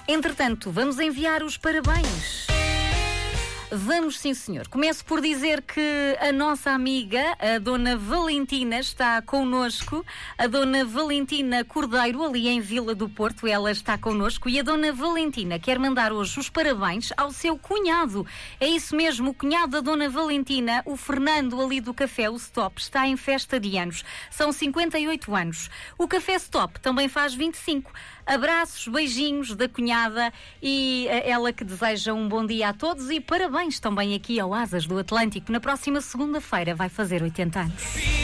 Entretanto, vamos enviar os parabéns. Vamos, sim, senhor. Começo por dizer que a nossa amiga, a Dona Valentina, está connosco. A Dona Valentina Cordeiro, ali em Vila do Porto, ela está connosco. E a Dona Valentina quer mandar hoje os parabéns ao seu cunhado. É isso mesmo, o cunhado da Dona Valentina, o Fernando, ali do Café O Stop, está em festa de anos. São 58 anos. O Café Stop também faz 25. Abraços, beijinhos da cunhada e ela que deseja um bom dia a todos e parabéns também aqui ao Asas do Atlântico. Na próxima segunda-feira vai fazer 80 anos.